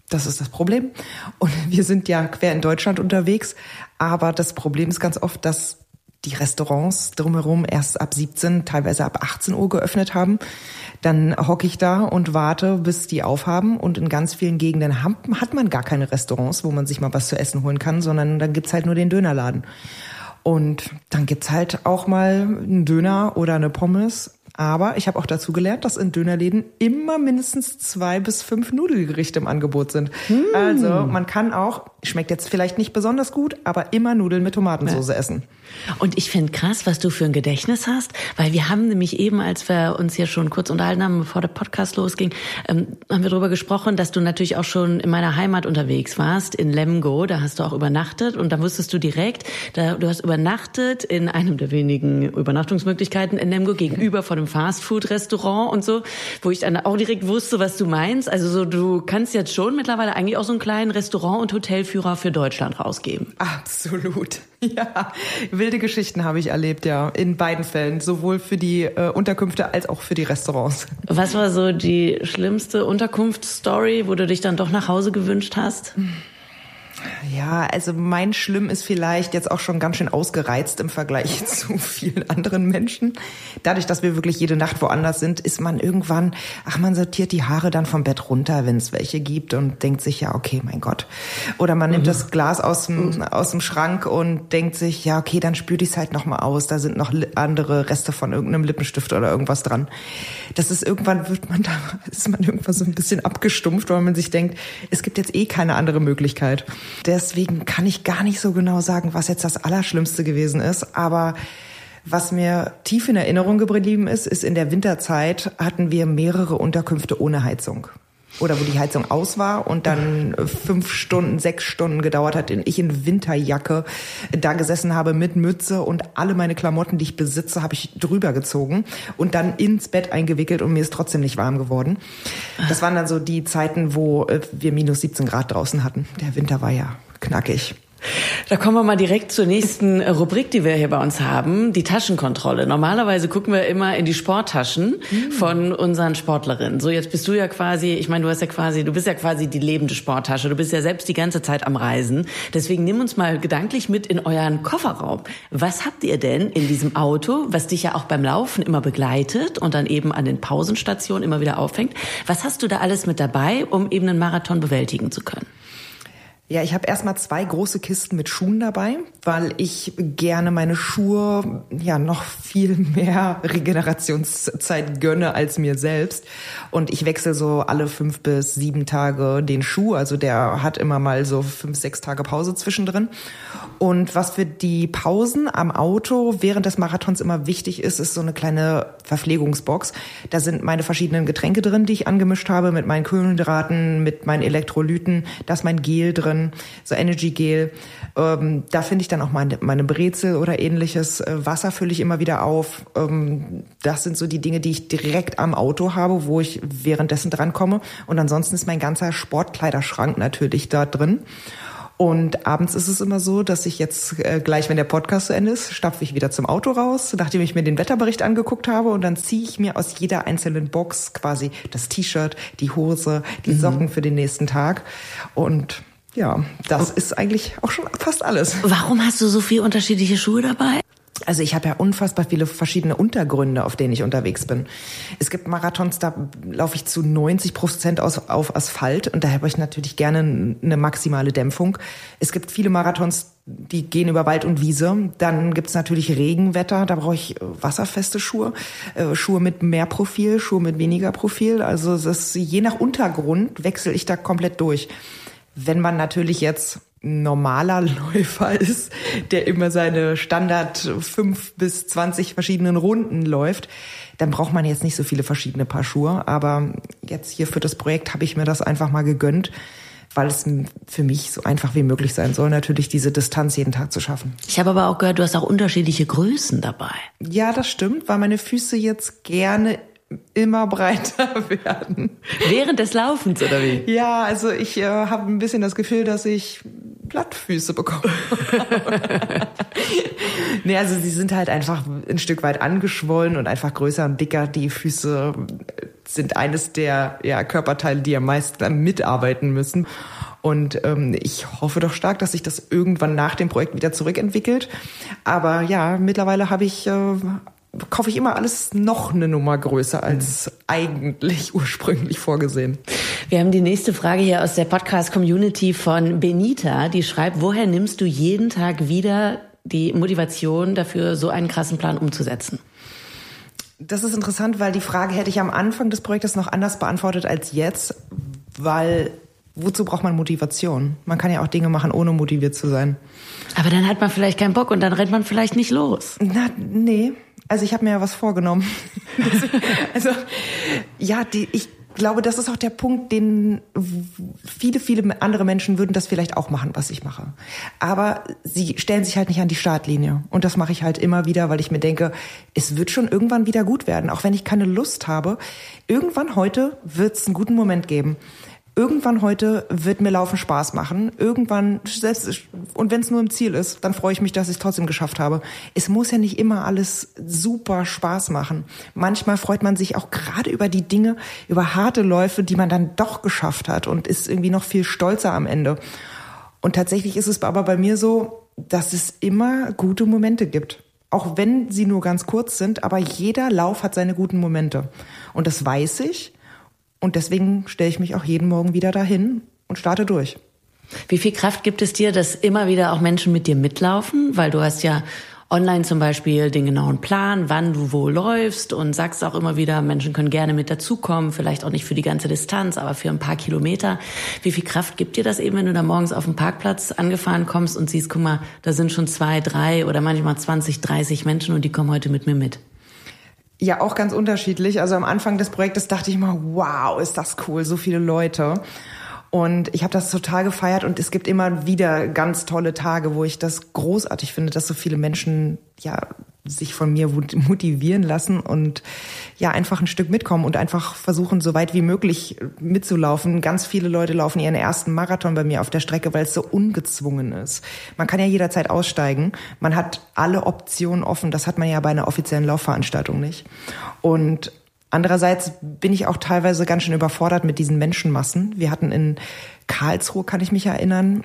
Das ist das Problem. Und wir sind ja quer in Deutschland unterwegs. Aber das Problem ist ganz oft, dass die Restaurants drumherum erst ab 17, teilweise ab 18 Uhr geöffnet haben. Dann hocke ich da und warte, bis die aufhaben. Und in ganz vielen Gegenden hat man gar keine Restaurants, wo man sich mal was zu essen holen kann, sondern dann gibt's halt nur den Dönerladen. Und dann gibt's halt auch mal einen Döner oder eine Pommes. Aber ich habe auch dazu gelernt, dass in Dönerläden immer mindestens 2 bis 5 Nudelgerichte im Angebot sind. Also man kann auch, schmeckt jetzt vielleicht nicht besonders gut, aber immer Nudeln mit Tomatensauce essen. Und ich finde krass, was du für ein Gedächtnis hast, weil wir haben nämlich eben, als wir uns hier schon kurz unterhalten haben, bevor der Podcast losging, haben wir darüber gesprochen, dass du natürlich auch schon in meiner Heimat unterwegs warst, in Lemgo, da hast du auch übernachtet und da wusstest du direkt, du hast übernachtet in einem der wenigen Übernachtungsmöglichkeiten in Lemgo gegenüber von einem Fastfood-Restaurant und so, wo ich dann auch direkt wusste, was du meinst. Also so, du kannst jetzt schon mittlerweile eigentlich auch so einen kleinen Restaurant- und Hotelführer für Deutschland rausgeben. Absolut. Ja, wilde Geschichten habe ich erlebt, ja, in beiden Fällen, sowohl für die Unterkünfte als auch für die Restaurants. Was war so die schlimmste Unterkunftsstory, wo du dich dann doch nach Hause gewünscht hast? Ja, also mein Schlimm ist vielleicht jetzt auch schon ganz schön ausgereizt im Vergleich zu vielen anderen Menschen. Dadurch, dass wir wirklich jede Nacht woanders sind, ist man irgendwann, man sortiert die Haare dann vom Bett runter, wenn es welche gibt und denkt sich, ja, okay, mein Gott. Oder man nimmt das Glas aus dem Schrank und denkt sich, ja, okay, dann spüle ich es halt nochmal aus. Da sind noch andere Reste von irgendeinem Lippenstift oder irgendwas dran. Das ist irgendwann, ist man irgendwann so ein bisschen abgestumpft, weil man sich denkt, es gibt jetzt keine andere Möglichkeit. Deswegen kann ich gar nicht so genau sagen, was jetzt das Allerschlimmste gewesen ist. Aber was mir tief in Erinnerung geblieben ist in der Winterzeit hatten wir mehrere Unterkünfte ohne Heizung. Oder wo die Heizung aus war und dann 5 Stunden, 6 Stunden gedauert hat, und ich in Winterjacke da gesessen habe mit Mütze und alle meine Klamotten, die ich besitze, habe ich drüber gezogen und dann ins Bett eingewickelt und mir ist trotzdem nicht warm geworden. Das waren dann so die Zeiten, wo wir minus 17 Grad draußen hatten. Der Winter war ja knackig. Da kommen wir mal direkt zur nächsten Rubrik, die wir hier bei uns haben, die Taschenkontrolle. Normalerweise gucken wir immer in die Sporttaschen von unseren Sportlerinnen. So, jetzt bist du ja quasi, ich meine, du bist ja quasi die lebende Sporttasche. Du bist ja selbst die ganze Zeit am Reisen. Deswegen nimm uns mal gedanklich mit in euren Kofferraum. Was habt ihr denn in diesem Auto, was dich ja auch beim Laufen immer begleitet und dann eben an den Pausenstationen immer wieder auffängt? Was hast du da alles mit dabei, um eben einen Marathon bewältigen zu können? Ja, ich habe erstmal 2 große Kisten mit Schuhen dabei, weil ich gerne meine Schuhe noch viel mehr Regenerationszeit gönne als mir selbst. Und ich wechsle so alle 5 bis 7 Tage den Schuh. Also der hat immer mal so 5, 6 Tage Pause zwischendrin. Und was für die Pausen am Auto während des Marathons immer wichtig ist so eine kleine Verpflegungsbox. Da sind meine verschiedenen Getränke drin, die ich angemischt habe, mit meinen Kohlenhydraten, mit meinen Elektrolyten. Da ist mein Gel drin, so Energy Gel. Da finde ich dann auch meine Brezel oder ähnliches. Wasser fülle ich immer wieder auf. Das sind so die Dinge, die ich direkt am Auto habe, wo ich währenddessen drankomme. Und ansonsten ist mein ganzer Sportkleiderschrank natürlich da drin. Und abends ist es immer so, dass ich jetzt gleich, wenn der Podcast zu Ende ist, stapfe ich wieder zum Auto raus, nachdem ich mir den Wetterbericht angeguckt habe, und dann ziehe ich mir aus jeder einzelnen Box quasi das T-Shirt, die Hose, die Socken für den nächsten Tag. Und ja, das ist eigentlich auch schon fast alles. Warum hast du so viele unterschiedliche Schuhe dabei? Also ich habe ja unfassbar viele verschiedene Untergründe, auf denen ich unterwegs bin. Es gibt Marathons, da laufe ich zu 90% auf Asphalt, und da habe ich natürlich gerne eine maximale Dämpfung. Es gibt viele Marathons, die gehen über Wald und Wiese. Dann gibt's natürlich Regenwetter, da brauche ich wasserfeste Schuhe, Schuhe mit mehr Profil, Schuhe mit weniger Profil. Also je nach Untergrund wechsle ich da komplett durch. Wenn man natürlich jetzt normaler Läufer ist, der immer seine Standard 5 bis 20 verschiedenen Runden läuft, dann braucht man jetzt nicht so viele verschiedene Paar Schuhe. Aber jetzt hier für das Projekt habe ich mir das einfach mal gegönnt, weil es für mich so einfach wie möglich sein soll, natürlich diese Distanz jeden Tag zu schaffen. Ich habe aber auch gehört, du hast auch unterschiedliche Größen dabei. Ja, das stimmt, weil meine Füße jetzt gerne immer breiter werden. Während des Laufens, oder wie? Ja, also ich habe ein bisschen das Gefühl, dass ich Plattfüße bekomme. Nee, also sie sind halt einfach ein Stück weit angeschwollen und einfach größer und dicker. Die Füße sind eines der Körperteile, die am meisten mitarbeiten müssen. Und ich hoffe doch stark, dass sich das irgendwann nach dem Projekt wieder zurückentwickelt. Aber ja, mittlerweile kaufe ich immer alles noch eine Nummer größer als eigentlich ursprünglich vorgesehen. Wir haben die nächste Frage hier aus der Podcast-Community von Benita, die schreibt, woher nimmst du jeden Tag wieder die Motivation dafür, so einen krassen Plan umzusetzen? Das ist interessant, weil die Frage hätte ich am Anfang des Projektes noch anders beantwortet als jetzt, weil wozu braucht man Motivation? Man kann ja auch Dinge machen, ohne motiviert zu sein. Aber dann hat man vielleicht keinen Bock und dann rennt man vielleicht nicht los. Nee. Also ich habe mir ja was vorgenommen. Ich glaube, das ist auch der Punkt, den viele andere Menschen würden das vielleicht auch machen, was ich mache. Aber sie stellen sich halt nicht an die Startlinie. Und das mache ich halt immer wieder, weil ich mir denke, es wird schon irgendwann wieder gut werden. Auch wenn ich keine Lust habe. Irgendwann heute wird es einen guten Moment geben. Irgendwann heute wird mir Laufen Spaß machen. Irgendwann, und wenn es nur im Ziel ist, dann freue ich mich, dass ich es trotzdem geschafft habe. Es muss ja nicht immer alles super Spaß machen. Manchmal freut man sich auch gerade über die Dinge, über harte Läufe, die man dann doch geschafft hat und ist irgendwie noch viel stolzer am Ende. Und tatsächlich ist es aber bei mir so, dass es immer gute Momente gibt. Auch wenn sie nur ganz kurz sind, aber jeder Lauf hat seine guten Momente. Und das weiß ich. Und deswegen stelle ich mich auch jeden Morgen wieder dahin und starte durch. Wie viel Kraft gibt es dir, dass immer wieder auch Menschen mit dir mitlaufen? Weil du hast ja online zum Beispiel den genauen Plan, wann du wo läufst und sagst auch immer wieder, Menschen können gerne mit dazukommen, vielleicht auch nicht für die ganze Distanz, aber für ein paar Kilometer. Wie viel Kraft gibt dir das eben, wenn du da morgens auf dem Parkplatz angefahren kommst und siehst, guck mal, da sind schon 2, 3 oder manchmal 20, 30 Menschen und die kommen heute mit mir mit? Ja, auch ganz unterschiedlich. Also am Anfang des Projektes dachte ich immer, wow, ist das cool, so viele Leute. Und ich habe das total gefeiert und es gibt immer wieder ganz tolle Tage, wo ich das großartig finde, dass so viele Menschen sich von mir motivieren lassen und einfach ein Stück mitkommen und einfach versuchen, so weit wie möglich mitzulaufen. Ganz viele Leute laufen ihren ersten Marathon bei mir auf der Strecke, weil es so ungezwungen ist. Man kann ja jederzeit aussteigen. Man hat alle Optionen offen. Das hat man ja bei einer offiziellen Laufveranstaltung nicht. Und andererseits bin ich auch teilweise ganz schön überfordert mit diesen Menschenmassen. Wir hatten in Karlsruhe, kann ich mich erinnern,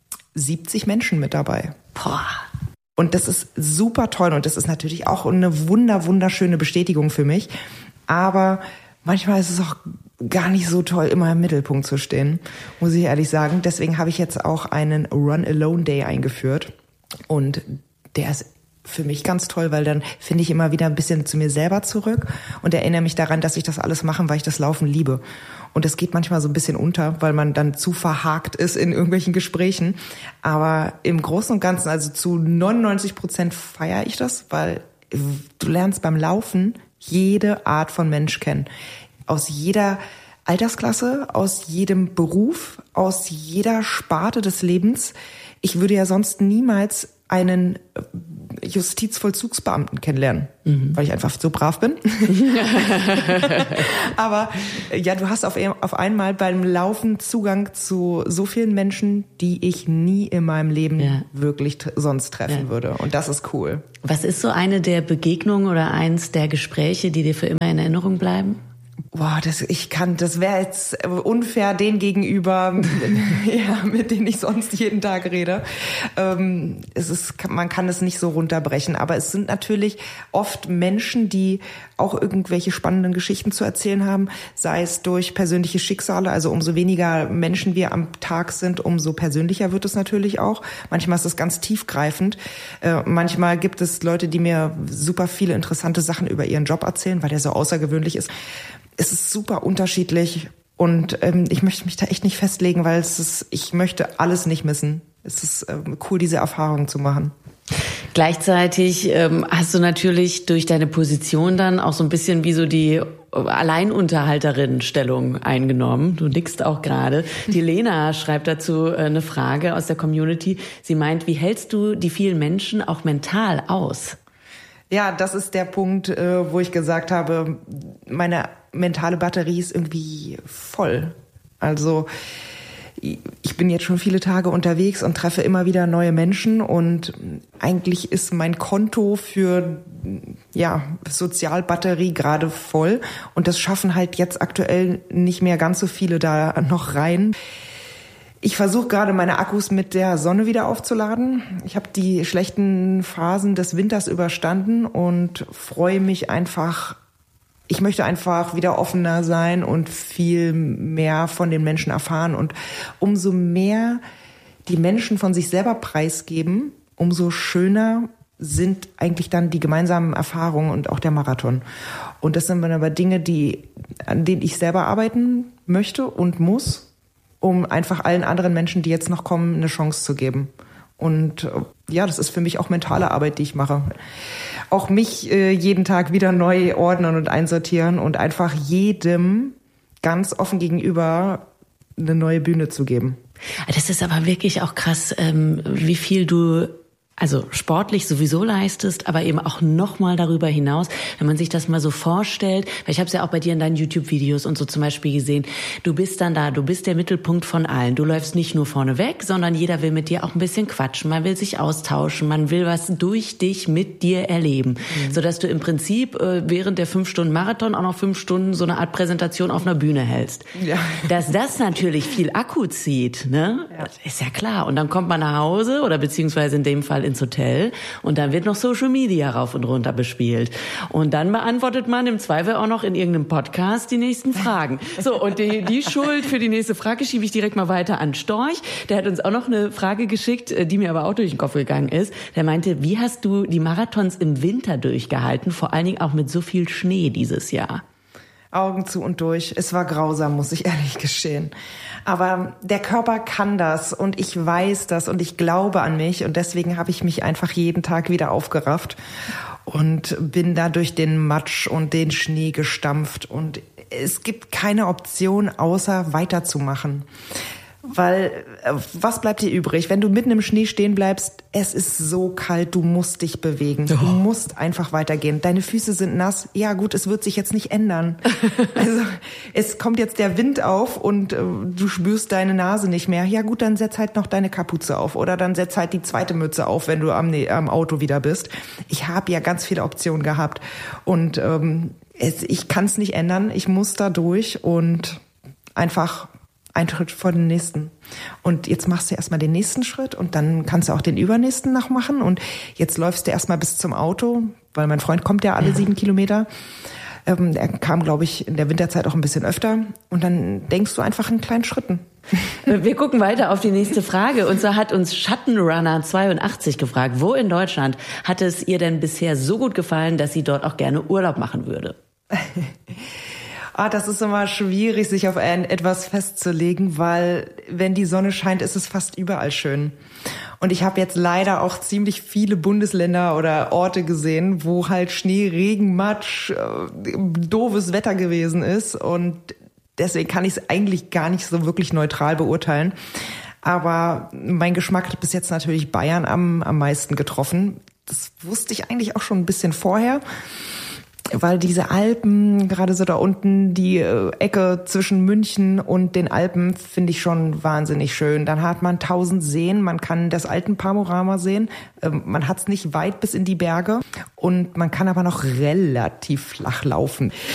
70 Menschen mit dabei. Boah. Und das ist super toll und das ist natürlich auch eine wunderschöne Bestätigung für mich. Aber manchmal ist es auch gar nicht so toll, immer im Mittelpunkt zu stehen, muss ich ehrlich sagen. Deswegen habe ich jetzt auch einen Run-Alone-Day eingeführt und der ist für mich ganz toll, weil dann finde ich immer wieder ein bisschen zu mir selber zurück und erinnere mich daran, dass ich das alles mache, weil ich das Laufen liebe. Und das geht manchmal so ein bisschen unter, weil man dann zu verhakt ist in irgendwelchen Gesprächen. Aber im Großen und Ganzen, also zu 99% feiere ich das, weil du lernst beim Laufen jede Art von Mensch kennen. Aus jeder Altersklasse, aus jedem Beruf, aus jeder Sparte des Lebens. Ich würde ja sonst niemals einen Justizvollzugsbeamten kennenlernen, weil ich einfach so brav bin. Aber ja, du hast auf einmal beim Laufen Zugang zu so vielen Menschen, die ich nie in meinem Leben wirklich sonst treffen würde. Und das ist cool. Was ist so eine der Begegnungen oder eins der Gespräche, die dir für immer in Erinnerung bleiben? Boah, das wäre jetzt unfair denen gegenüber, mit denen ich sonst jeden Tag rede. Man kann es nicht so runterbrechen, aber es sind natürlich oft Menschen, die auch irgendwelche spannenden Geschichten zu erzählen haben, sei es durch persönliche Schicksale, also umso weniger Menschen wir am Tag sind, umso persönlicher wird es natürlich auch. Manchmal ist es ganz tiefgreifend. Manchmal gibt es Leute, die mir super viele interessante Sachen über ihren Job erzählen, weil der so außergewöhnlich ist. Es ist super unterschiedlich und ich möchte mich da echt nicht festlegen, weil ich möchte alles nicht missen. Es ist cool, diese Erfahrung zu machen. Gleichzeitig hast du natürlich durch deine Position dann auch so ein bisschen wie so die Alleinunterhalterinnenstellung eingenommen. Du nickst auch gerade. Die Lena schreibt dazu eine Frage aus der Community. Sie meint, wie hältst du die vielen Menschen auch mental aus? Ja, das ist der Punkt, wo ich gesagt habe, meine mentale Batterie ist irgendwie voll. Also ich bin jetzt schon viele Tage unterwegs und treffe immer wieder neue Menschen und eigentlich ist mein Konto für Sozialbatterie gerade voll und das schaffen halt jetzt aktuell nicht mehr ganz so viele da noch rein. Ich versuche gerade meine Akkus mit der Sonne wieder aufzuladen. Ich habe die schlechten Phasen des Winters überstanden und freue mich einfach. Ich möchte einfach wieder offener sein und viel mehr von den Menschen erfahren. Und umso mehr die Menschen von sich selber preisgeben, umso schöner sind eigentlich dann die gemeinsamen Erfahrungen und auch der Marathon. Und das sind dann aber Dinge, an denen ich selber arbeiten möchte und muss, um einfach allen anderen Menschen, die jetzt noch kommen, eine Chance zu geben. Und das ist für mich auch mentale Arbeit, die ich mache. Auch mich jeden Tag wieder neu ordnen und einsortieren und einfach jedem ganz offen gegenüber eine neue Bühne zu geben. Das ist aber wirklich auch krass, wie viel du sportlich sowieso leistest, aber eben auch nochmal darüber hinaus, wenn man sich das mal so vorstellt, weil ich habe es ja auch bei dir in deinen YouTube-Videos und so zum Beispiel gesehen, du bist dann da, du bist der Mittelpunkt von allen. Du läufst nicht nur vorne weg, sondern jeder will mit dir auch ein bisschen quatschen, man will sich austauschen, man will was durch dich mit dir erleben, sodass du im Prinzip während der 5 Stunden Marathon auch noch 5 Stunden so eine Art Präsentation auf einer Bühne hältst. Ja. Dass das natürlich viel Akku zieht, ne? Ja. Ist ja klar. Und dann kommt man nach Hause oder beziehungsweise in dem Fall ins Hotel und dann wird noch Social Media rauf und runter bespielt. Und dann beantwortet man im Zweifel auch noch in irgendeinem Podcast die nächsten Fragen. So, und die Schuld für die nächste Frage schiebe ich direkt mal weiter an Storch. Der hat uns auch noch eine Frage geschickt, die mir aber auch durch den Kopf gegangen ist. Der meinte, wie hast du die Marathons im Winter durchgehalten, vor allen Dingen auch mit so viel Schnee dieses Jahr? Augen zu und durch. Es war grausam, muss ich ehrlich gestehen. Aber der Körper kann das und ich weiß das und ich glaube an mich und deswegen habe ich mich einfach jeden Tag wieder aufgerafft und bin da durch den Matsch und den Schnee gestampft und es gibt keine Option, außer weiterzumachen. Weil, was bleibt dir übrig? Wenn du mitten im Schnee stehen bleibst, es ist so kalt, du musst dich bewegen. Du musst einfach weitergehen. Deine Füße sind nass. Ja gut, es wird sich jetzt nicht ändern. Also, es kommt jetzt der Wind auf und du spürst deine Nase nicht mehr. Ja gut, dann setz halt noch deine Kapuze auf oder dann setz halt die zweite Mütze auf, wenn du am Auto wieder bist. Ich habe ja ganz viele Optionen gehabt und ich kann es nicht ändern. Ich muss da durch und einfach ein Schritt vor den nächsten. Und jetzt machst du erstmal den nächsten Schritt und dann kannst du auch den übernächsten noch machen. Und jetzt läufst du erstmal bis zum Auto, weil mein Freund kommt ja alle 7 Kilometer. Er kam, glaube ich, in der Winterzeit auch ein bisschen öfter. Und dann denkst du einfach in kleinen Schritten. Wir gucken weiter auf die nächste Frage. Und zwar hat uns Schattenrunner82 gefragt, wo in Deutschland hat es ihr denn bisher so gut gefallen, dass sie dort auch gerne Urlaub machen würde? Das ist immer schwierig, sich auf etwas festzulegen, weil wenn die Sonne scheint, ist es fast überall schön. Und ich habe jetzt leider auch ziemlich viele Bundesländer oder Orte gesehen, wo halt Schnee, Regen, Matsch, doofes Wetter gewesen ist. Und deswegen kann ich es eigentlich gar nicht so wirklich neutral beurteilen. Aber mein Geschmack hat bis jetzt natürlich Bayern am meisten getroffen. Das wusste ich eigentlich auch schon ein bisschen vorher. Weil diese Alpen, gerade so da unten, die Ecke zwischen München und den Alpen, finde ich schon wahnsinnig schön. Dann hat man 1000 Seen, man kann das Alpenpanorama sehen. Man hat es nicht weit bis in die Berge und man kann aber noch relativ flach laufen.